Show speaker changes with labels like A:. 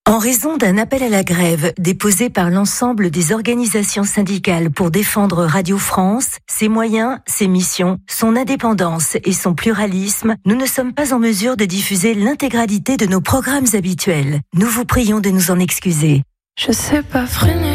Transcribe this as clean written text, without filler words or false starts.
A: En raison d'un appel à la grève déposé par l'ensemble des organisations syndicales pour défendre Radio France, ses moyens, ses missions, son indépendance et son pluralisme, nous ne sommes pas en mesure de diffuser l'intégralité de nos programmes habituels. Nous vous prions de nous en excuser.
B: Je sais pas freiner.